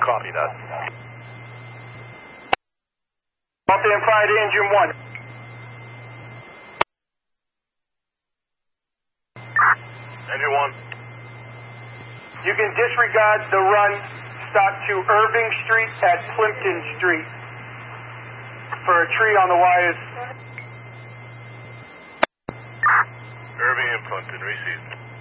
Copy that. Stand fire to engine 1. Engine 1. You can disregard the run. Stop to Irving Street at Plimpton Street for a tree on the wires. Irving and Plimpton, received.